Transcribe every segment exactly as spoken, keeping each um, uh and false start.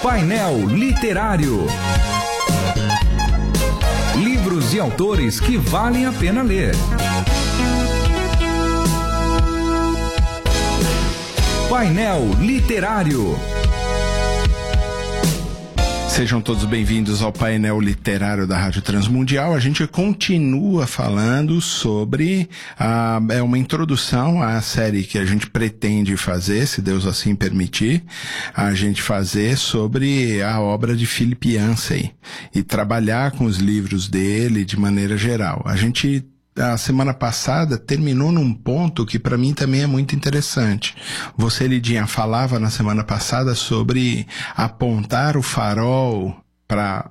Painel Literário. Livros e autores que valem a pena ler. Painel Literário. Sejam todos bem-vindos ao painel literário da Rádio Transmundial. A gente continua falando sobre a, é uma introdução à série que a gente pretende fazer, se Deus assim permitir, a gente fazer sobre a obra de Philip Yancey e trabalhar com os livros dele de maneira geral. A gente a semana passada terminou num ponto que para mim também é muito interessante. Você, Lidinha, falava na semana passada sobre apontar o farol para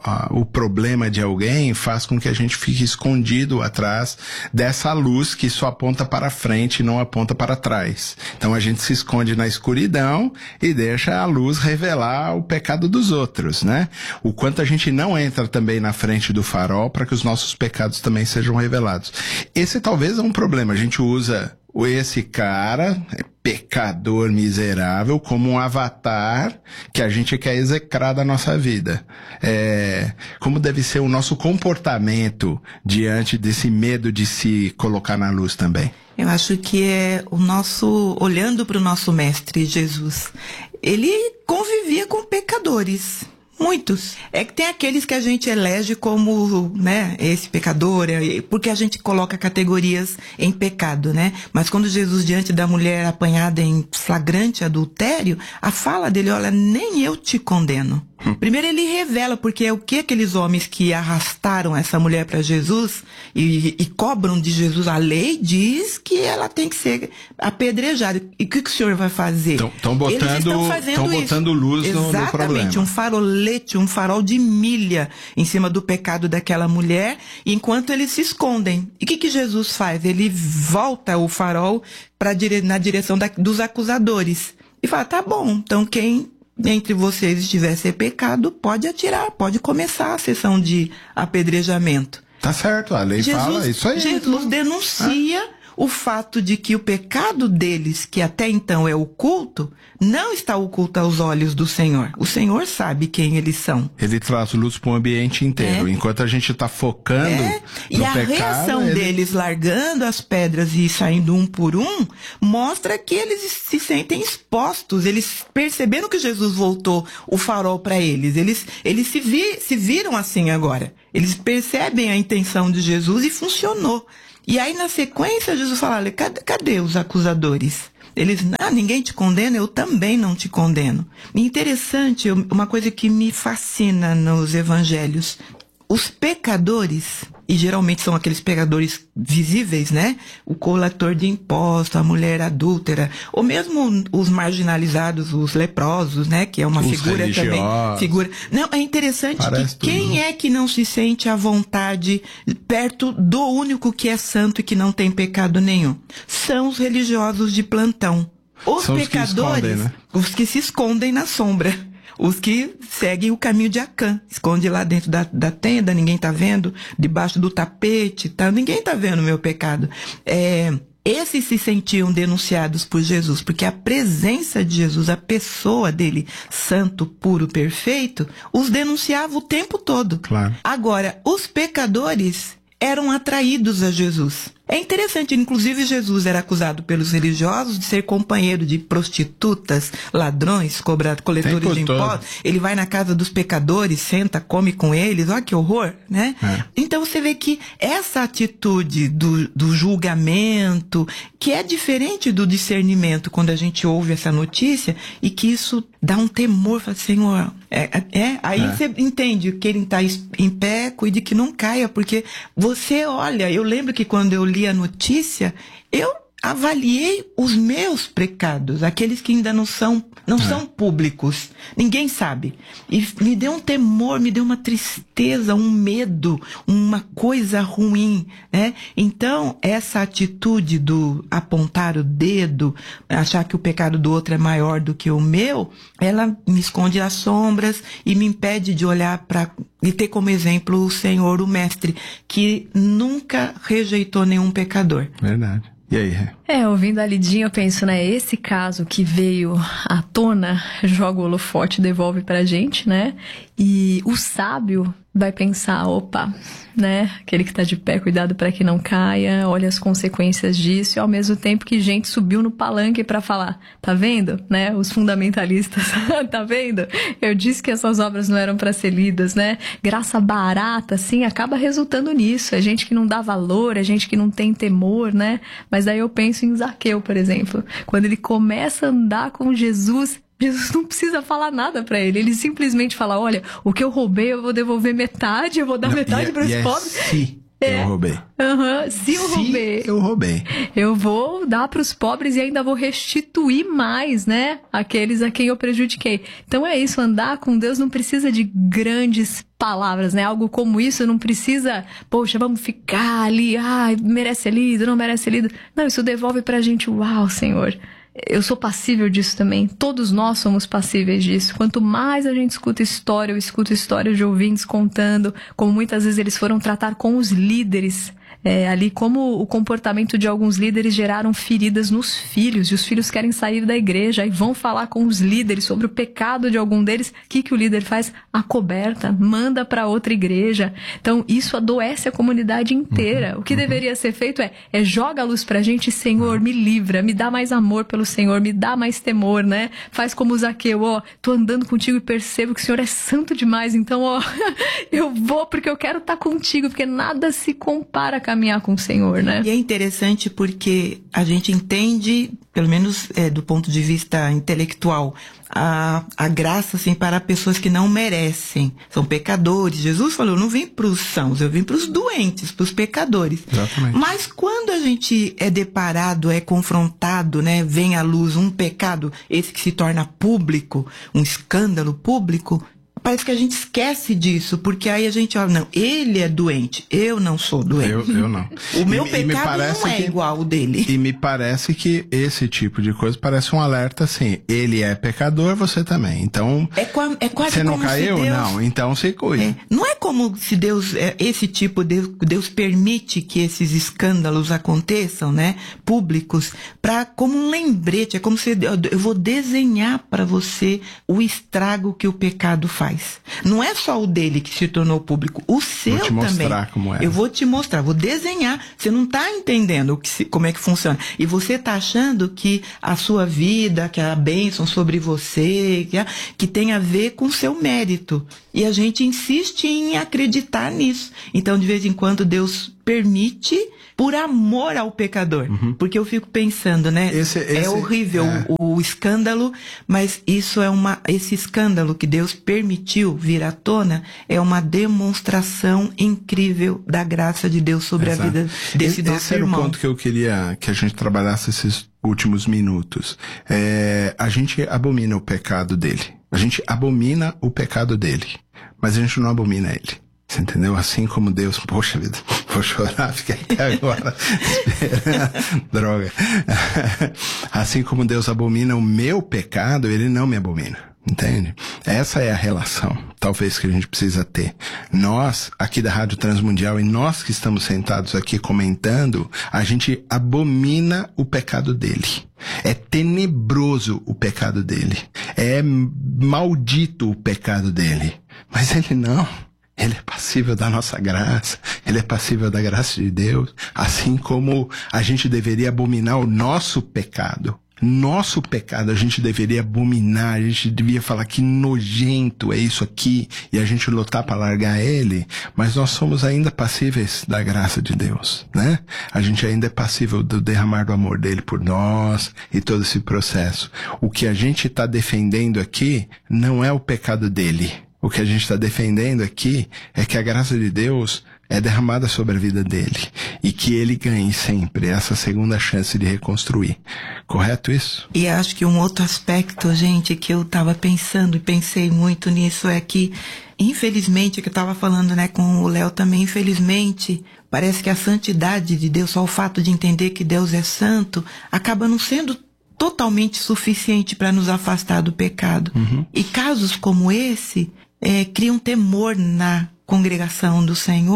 o problema de alguém faz com que a gente fique escondido atrás dessa luz que só aponta para frente e não aponta para trás. Então a gente se esconde na escuridão e deixa a luz revelar o pecado dos outros, né? O quanto a gente não entra também na frente do farol para que os nossos pecados também sejam revelados. Esse talvez é um problema. A gente usa esse cara, pecador miserável, como um avatar que a gente quer execrar da nossa vida. É, como deve ser o nosso comportamento diante desse medo de se colocar na luz também? Eu acho que é o nosso, olhando para o nosso mestre Jesus, ele convivia com pecadores. Muitos. É que tem aqueles que a gente elege como, né, esse pecador, é, porque a gente coloca categorias em pecado, né? Mas quando Jesus, diante da mulher apanhada em flagrante adultério, a fala dele, olha, nem eu te condeno. Primeiro ele revela, porque é o que aqueles homens que arrastaram essa mulher para Jesus e, e cobram de Jesus, a lei diz que ela tem que ser apedrejada. E o que, que o senhor vai fazer? Estão botando, botando luz no, no problema. Exatamente, um farolete, um farol de milha em cima do pecado daquela mulher, enquanto eles se escondem. E o que, que Jesus faz? Ele volta o farol pra dire... na direção da... dos acusadores. E fala, tá bom, então quem entre vocês estiver sem pecado, pode atirar, pode começar a sessão de apedrejamento. Tá certo, a lei Jesus, fala isso aí. Jesus denuncia ah. o fato de que o pecado deles, que até então é oculto, não está oculto aos olhos do Senhor. O Senhor sabe quem eles são. Ele traz luz para o ambiente inteiro. É. Enquanto a gente está focando é. no e a pecado, reação ele... deles largando as pedras e saindo um por um, mostra que eles se sentem expostos. Eles perceberam que Jesus voltou o farol para eles. Eles, eles se, vi, se viram assim agora. Eles percebem a intenção de Jesus e funcionou. E aí, na sequência, Jesus fala, olha, cadê, cadê os acusadores? Eles, ah, ninguém te condena, eu também não te condeno. E interessante, uma coisa que me fascina nos evangelhos, os pecadores, e geralmente são aqueles pecadores visíveis, né? O coletor de impostos, a mulher adúltera, ou mesmo os marginalizados, os leprosos, né? Que é uma os figura religiosos. também. Figura. Não, é interessante Parece que quem tudo. é que não se sente à vontade perto do único que é santo e que não tem pecado nenhum? São os religiosos de plantão. Os são pecadores, os que, escondem, né? os que se escondem na sombra. Os que seguem o caminho de Acã. Esconde lá dentro da, da tenda, ninguém tá vendo. Debaixo do tapete, tá? Ninguém tá vendo o meu pecado. É, esses se sentiam denunciados por Jesus, porque a presença de Jesus, a pessoa dele, santo, puro, perfeito, os denunciava o tempo todo. Claro. Agora, os pecadores eram atraídos a Jesus. É interessante, inclusive Jesus era acusado pelos religiosos de ser companheiro de prostitutas, ladrões, cobra, coletores de impostos. Ele vai na casa dos pecadores, senta, come com eles, olha que horror, né? É. Então você vê que essa atitude do, do julgamento, que é diferente do discernimento quando a gente ouve essa notícia, e que isso dá um temor, fala, Senhor, é, é, aí é. você entende que ele está em pé, cuide que não caia, porque você olha, eu lembro que quando eu li a notícia, eu avaliei os meus pecados, aqueles que ainda não são, não é. são públicos, ninguém sabe, e me deu um temor, me deu uma tristeza, um medo, uma coisa ruim, né? Então essa atitude do apontar o dedo, achar que o pecado do outro é maior do que o meu, ela me esconde as sombras e me impede de olhar para e ter como exemplo o Senhor, o Mestre, que nunca rejeitou nenhum pecador. Verdade. E aí? É, ouvindo a Lidinha, eu penso, né? Esse caso que veio à tona, joga o holofote e devolve pra gente, né? E o sábio vai pensar, opa, né? Aquele que tá de pé, cuidado para que não caia, olha as consequências disso. E ao mesmo tempo que gente subiu no palanque pra falar, tá vendo, né? Os fundamentalistas, tá vendo? Eu disse que essas obras não eram para ser lidas, né? Graça barata, assim, acaba resultando nisso. É gente que não dá valor, é gente que não tem temor, né? Mas daí eu penso em Zaqueu, por exemplo. Quando ele começa a andar com Jesus, Jesus não precisa falar nada pra ele. Ele simplesmente fala, olha, o que eu roubei eu vou devolver metade, eu vou dar não, metade para os é pobres. Se é. eu roubei. Uhum, se eu se roubei. eu roubei. Eu vou dar para os pobres e ainda vou restituir mais, né? Aqueles a quem eu prejudiquei. Então é isso, andar com Deus não precisa de grandes palavras, né? Algo como isso não precisa, poxa, vamos ficar ali, ai, merece ser lido, não merece ser lido. Não, isso devolve pra gente, uau, Senhor. Eu sou passível disso também. Todos nós somos passíveis disso. Quanto mais a gente escuta história, eu escuto histórias de ouvintes contando como muitas vezes eles foram tratar com os líderes. É, ali como o comportamento de alguns líderes geraram feridas nos filhos, e os filhos querem sair da igreja e vão falar com os líderes sobre o pecado de algum deles. O que, que o líder faz? Acoberta, manda para outra igreja. Então isso adoece a comunidade inteira. Uhum, o que uhum. deveria ser feito é, é joga a luz pra gente, Senhor, me livra, me dá mais amor pelo Senhor, me dá mais temor, né? Faz como o Zaqueu, ó, tô andando contigo e percebo que o Senhor é santo demais, então ó, eu vou porque eu quero estar contigo, porque nada se compara a caminhar com o Senhor, né? E é interessante porque a gente entende, pelo menos é, do ponto de vista intelectual, a, a graça, assim, para pessoas que não merecem. São pecadores. Jesus falou, eu não vim para os sãos, eu vim para os doentes, para os pecadores. Exatamente. Mas quando a gente é deparado, é confrontado, né, vem à luz um pecado, esse que se torna público, um escândalo público, parece que a gente esquece disso, porque aí a gente olha, não, ele é doente, eu não sou doente. Eu, eu não. O meu e, pecado e não é que, igual ao dele. E me parece que esse tipo de coisa parece um alerta assim, ele é pecador, você também. Então, é, qua, é quase você não como caiu? se Deus, não, então se cuida. É, não é como se Deus, é, esse tipo, Deus, Deus permite que esses escândalos aconteçam, né, públicos, pra, como um lembrete, é como se eu, eu vou desenhar para você o estrago que o pecado faz. Não é só o dele que se tornou público, o seu também. Vou te mostrar como é. Eu vou te mostrar, vou desenhar. Você não está entendendo o que se, como é que funciona. E você está achando que a sua vida, que a bênção sobre você, que, a, que tem a ver com o seu mérito. E a gente insiste em acreditar nisso. Então, de vez em quando, Deus permite por amor ao pecador. Uhum. Porque eu fico pensando, né? Esse, esse, é horrível é. O, o escândalo, mas isso é uma, esse escândalo que Deus permitiu vir à tona é uma demonstração incrível da graça de Deus sobre Exato. A vida desse nosso esse irmão. Esse era o ponto que eu queria que a gente trabalhasse esses últimos minutos. É, a gente abomina o pecado dele. A gente abomina o pecado dele, mas a gente não abomina ele. Você entendeu? Assim como Deus... Poxa vida, vou chorar, fiquei até agora esperando. Droga. Assim como Deus abomina o meu pecado, ele não me abomina. Entende? Essa é a relação, talvez, que a gente precisa ter. Nós, aqui da Rádio Transmundial, e nós que estamos sentados aqui comentando, a gente abomina o pecado dele. É tenebroso o pecado dele. É maldito o pecado dele. Mas ele não. Ele é passível da nossa graça, ele é passível da graça de Deus, assim como a gente deveria abominar o nosso pecado. Nosso pecado a gente deveria abominar, a gente devia falar que nojento é isso aqui, e a gente lutar para largar ele, mas nós somos ainda passíveis da graça de Deus, né? A gente ainda é passível do derramar do amor dele por nós e todo esse processo. O que a gente está defendendo aqui não é o pecado dele. O que a gente está defendendo aqui é que a graça de Deus é derramada sobre a vida dele e que ele ganhe sempre essa segunda chance de reconstruir. Correto isso? E acho que um outro aspecto, gente, que eu estava pensando e pensei muito nisso é que, infelizmente, que eu estava falando, né, com o Léo também, infelizmente, parece que a santidade de Deus, só o fato de entender que Deus é santo, acaba não sendo totalmente suficiente para nos afastar do pecado. Uhum. E casos como esse... É, cria um temor na congregação do Senhor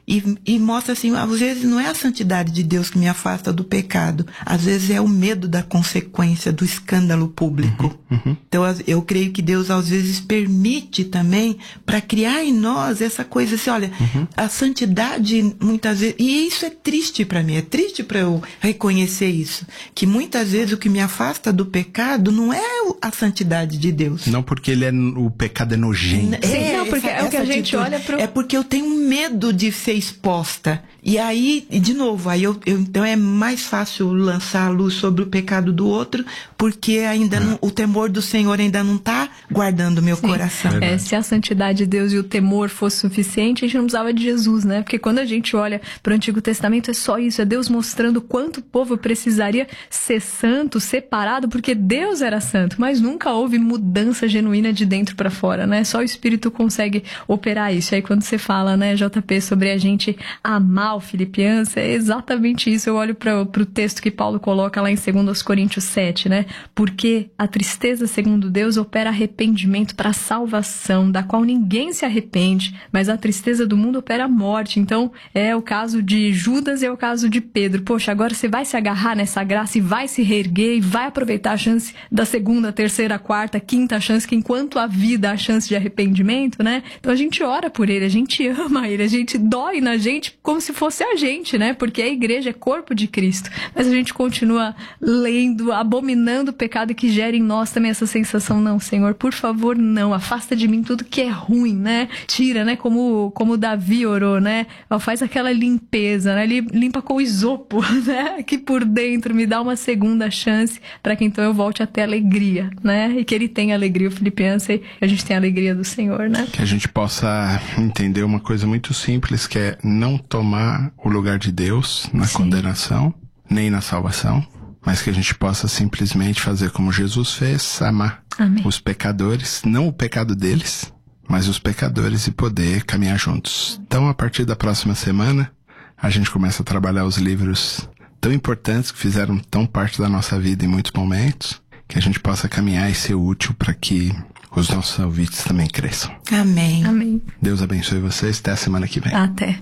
e, e mostra assim, às vezes não é a santidade de Deus que me afasta do pecado, às vezes é o medo da consequência, do escândalo público. Uhum, uhum. Então eu creio que Deus às vezes permite também para criar em nós essa coisa assim, olha, uhum. a santidade muitas vezes, e isso é triste para mim, é triste para eu reconhecer isso, que muitas vezes o que me afasta do pecado não é a santidade de Deus. Não porque ele é, o pecado é nojento. É, Sim, não, porque essa, é o que a gente atitude, olha pro... É porque eu tenho medo de ser exposta. E aí, de novo, aí eu, eu, então é mais fácil lançar a luz sobre o pecado do outro, porque ainda é. não, o temor do Senhor ainda não está guardando o meu Sim. coração. É, se a santidade de Deus e o temor fosse suficiente, a gente não precisava de Jesus, né? Porque quando a gente olha para o Antigo Testamento, é só isso, é Deus mostrando quanto o povo precisaria ser santo, separado, porque Deus era santo, mas nunca houve mudança genuína de dentro para fora, né? Só o Espírito consegue operar isso. Aí quando você fala, né, J P, sobre a gente amar o Filipenses, é exatamente isso. Eu olho para o texto que Paulo coloca lá em dois Coríntios sete, né? Porque a tristeza, segundo Deus, opera arrependimento para salvação, da qual ninguém se arrepende, mas a tristeza do mundo opera a morte. Então, é o caso de Judas e é o caso de Pedro. Poxa, agora você vai se agarrar nessa graça e vai se reerguer e vai aproveitar a chance da segunda, terceira, quarta, quinta chance, que enquanto a vida há chance de arrependimento, né? Então a gente ora por ele, a gente ama ele, a gente dói na gente como se fosse a gente, né? Porque a igreja é corpo de Cristo. Mas a gente continua lendo, abominando o pecado que gera em nós também essa sensação, não, Senhor, por favor, não, afasta de mim tudo que é ruim, né? Tira, né? Como, como Davi orou, né? Faz aquela limpeza, né? Limpa com isopo, né? Que por dentro me dá uma segunda chance para que então eu volte a ter alegria, né? E que ele tenha alegria, o Filipenses, e a gente tem a alegria do Senhor, né? Que a gente possa entender uma coisa muito simples, que é não tomar o lugar de Deus na Sim. condenação, nem na salvação, mas que a gente possa simplesmente fazer como Jesus fez, amar Amém. Os pecadores, não o pecado deles, mas os pecadores, e poder caminhar juntos. Então, a partir da próxima semana, a gente começa a trabalhar os livros tão importantes que fizeram tão parte da nossa vida em muitos momentos, que a gente possa caminhar e ser útil para que os nossos ouvintes também cresçam. Amém. Amém. Deus abençoe vocês. Até a semana que vem. Até.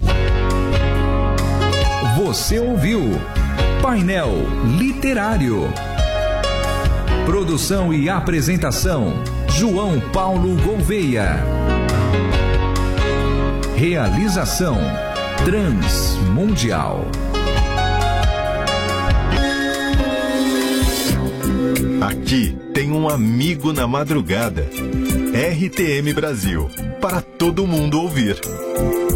Você ouviu Painel Literário. Produção e apresentação: João Paulo Gouveia. Realização: Transmundial. Aqui tem um amigo na madrugada. R T M Brasil, para todo mundo ouvir.